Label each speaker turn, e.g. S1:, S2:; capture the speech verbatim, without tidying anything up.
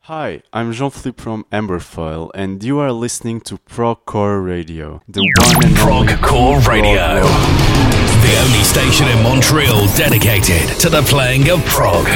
S1: Hi, I'm Jean-Philippe from Amberfoyle, and you are listening to Procore Radio, the one and only
S2: Procore Radio, the only station in Montreal dedicated to the playing of prog.